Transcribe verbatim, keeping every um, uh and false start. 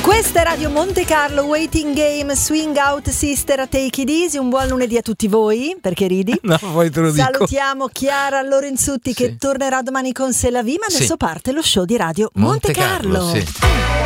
Questa è Radio Monte Carlo, Waiting Game, Swing Out Sister, Take It Easy. Un buon lunedì a tutti voi, perché ridi? No, poi te lo dico. Salutiamo Chiara Lorenzutti, sì. che tornerà domani con Se la Vi, ma adesso sì. parte lo show di Radio Monte, Monte Carlo. Carlo sì.